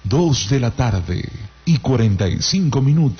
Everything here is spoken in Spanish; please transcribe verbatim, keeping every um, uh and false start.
Dos de la tarde y cuarenta y cinco minutos.